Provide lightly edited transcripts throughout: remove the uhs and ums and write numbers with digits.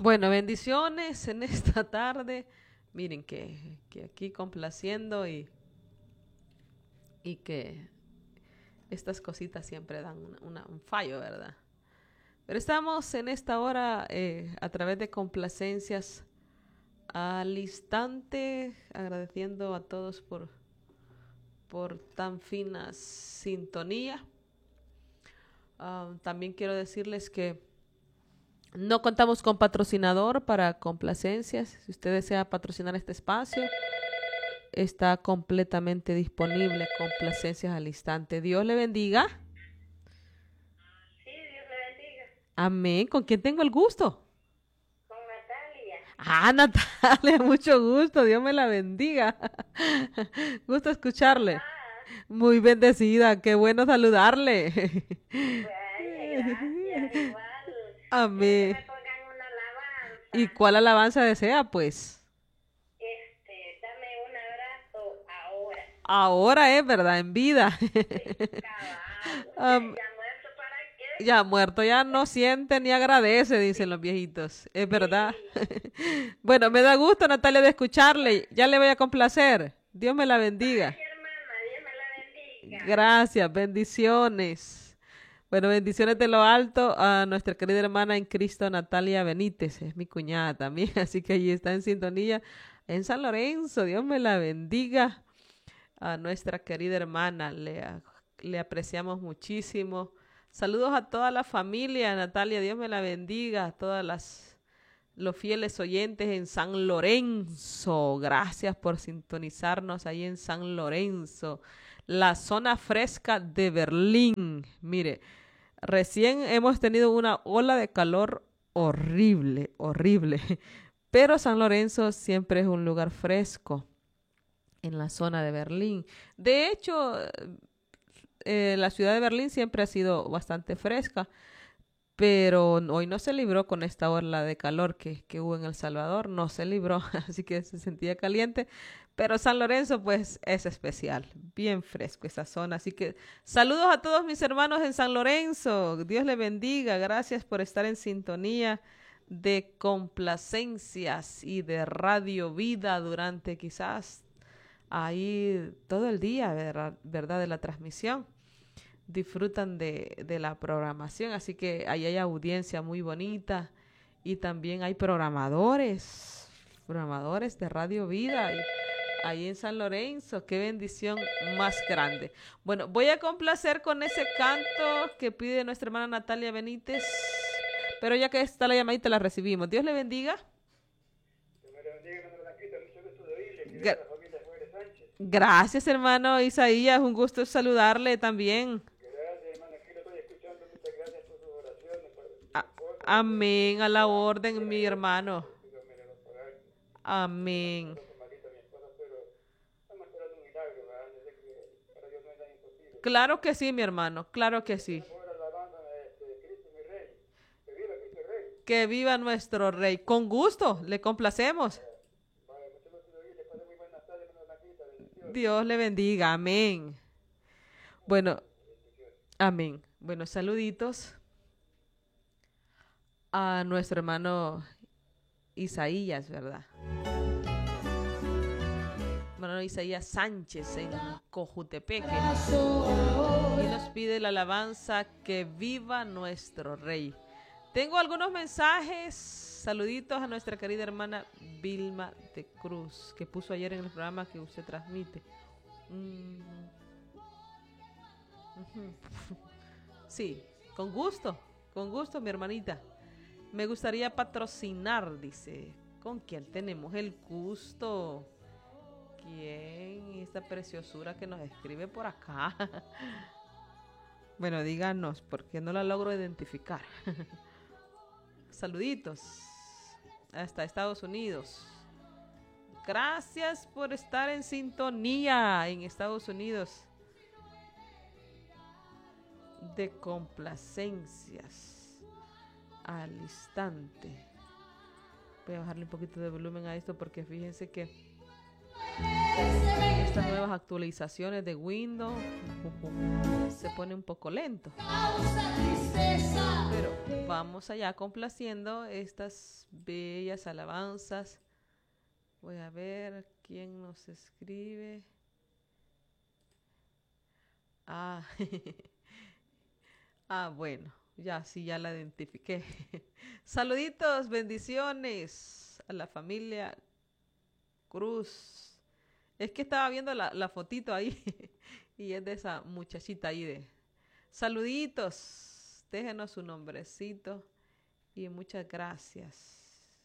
Bueno, bendiciones en esta tarde. Miren que aquí complaciendo y que estas cositas siempre dan un fallo, ¿verdad? Pero estamos en esta hora a través de complacencias al instante, agradeciendo a todos por tan fina sintonía. También quiero decirles que no contamos con patrocinador para complacencias. Si usted desea patrocinar este espacio, está completamente disponible. Complacencias al instante. Dios le bendiga. Sí, Dios le bendiga. Amén. ¿Con quién tengo el gusto? Con Natalia. Natalia, mucho gusto. Dios me la bendiga. Gusto escucharle. Muy bendecida. Qué bueno saludarle. Vaya, gracias. Igual. Quiero que Amén. me pongan una ¿Y alabanza. cuál alabanza desea, pues? Dame un abrazo ahora. Ahora es verdad, en vida. Cabal. Am- Ya muerto, ¿para qué? ya muerto, ya no siente ni agradece, dicen los viejitos. Es verdad. Sí. Bueno, me da gusto, Natalia, de escucharle. Ya le voy a complacer. Dios me la bendiga. Vaya, hermana. Dios me la bendiga. Gracias, bendiciones. Bueno, bendiciones de lo alto a nuestra querida hermana en Cristo, Natalia Benítez. Es mi cuñada también, así que allí está en sintonía en San Lorenzo. Dios me la bendiga. A nuestra querida hermana, le apreciamos muchísimo. Saludos a toda la familia, Natalia, Dios me la bendiga, a todas los fieles oyentes en San Lorenzo. Gracias por sintonizarnos ahí en San Lorenzo, la zona fresca de Berlín. Mire, recién hemos tenido una ola de calor horrible, horrible, pero San Lorenzo siempre es un lugar fresco en la zona de Berlín. De hecho, la ciudad de Berlín siempre ha sido bastante fresca, pero hoy no se libró con esta ola de calor que hubo en El Salvador, no se libró, así que se sentía caliente, pero San Lorenzo pues es especial, bien fresco esa zona, así que saludos a todos mis hermanos en San Lorenzo, Dios les bendiga, gracias por estar en sintonía de complacencias y de Radio Vida durante quizás ahí todo el día, ¿verdad? De la transmisión. Disfrutan de la programación, así que ahí hay audiencia muy bonita y también hay programadores de Radio Vida ahí en San Lorenzo. Qué bendición más grande. Bueno, voy a complacer con ese canto que pide nuestra hermana Natalia Benítez, pero ya que está la llamadita la recibimos. Dios le bendiga. Dios me la bendiga, hermana Blanquita. Mucho gusto de oírle. Que Gra- viva la familia Juárez Sánchez. Gracias, hermano Isaías. Un gusto saludarle también. Gracias, hermana. Aquí lo estoy escuchando. Muchas gracias por sus oraciones, por su A- esposa. Amén. A la Dios orden, me mi la bendiga. hermano. Dios me la bendiga. Amén. Está malita mi esposa, pero estamos esperando un milagro, ¿verdad? Desde que para Dios no es nada imposible. Claro que sí, mi hermano. Claro que sí. Tenemos ahora la banda Cristo mi Rey. Que viva Cristo el Rey. Que viva nuestro rey. Con gusto, le complacemos. Vale, mucho gusto de oírle. Pase muy buenas tardes, hermana Blanquita. Bendiciones. Dios le bendiga. Amén. Bueno, Bendiciones. amén. Bueno, saluditos a nuestro hermano Isaías, ¿verdad? Hermano Isaías Sánchez en Cojutepeque. Y nos pide la alabanza que viva nuestro rey. Tengo algunos mensajes, saluditos a nuestra querida hermana Vilma de Cruz, que puso ayer en el programa que usted transmite. Ujú. Sí, con gusto, mi hermanita. Me gustaría patrocinar, dice. ¿Con quién tenemos el gusto? ¿Quién? Esta preciosura que nos escribe por acá. Bueno, díganos, porque no la logro identificar. Saluditos hasta Estados Unidos. Gracias por estar en sintonía en Estados Unidos de complacencias al instante. Voy a bajarle un poquito de volumen a esto porque fíjense que Estas nuevas actualizaciones de Windows se pone un poco lento. Pero vamos allá complaciendo estas bellas alabanzas. Voy a ver quién nos escribe. Bueno, ya la identifiqué. Saluditos, bendiciones a la familia Cruz. Es que estaba viendo la fotito ahí y es de esa muchachita ahí de... Saluditos, déjenos su nombrecito y muchas gracias.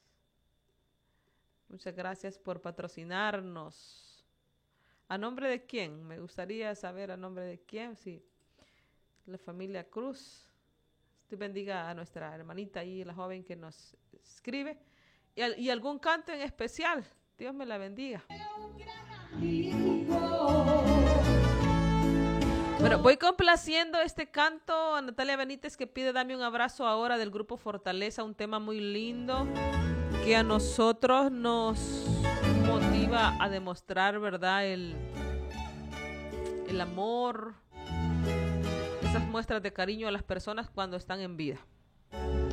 Muchas gracias por patrocinarnos. ¿A nombre de quién? Me gustaría saber a nombre de quién. Sí, la familia Cruz. Dios bendiga a nuestra hermanita ahí, la joven que nos escribe. Y algún canto en especial. Dios me la bendiga. Bueno, voy complaciendo este canto a Natalia Benítez, que pide Dame un abrazo ahora, del grupo Fortaleza, un tema muy lindo que a nosotros nos motiva a demostrar, ¿verdad? El amor, esas muestras de cariño a las personas cuando están en vida.